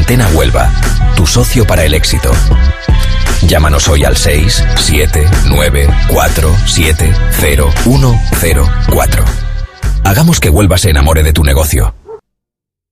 Antena Huelva, tu socio para el éxito. Llámanos hoy al 679470104. Hagamos que Huelva se enamore de tu negocio.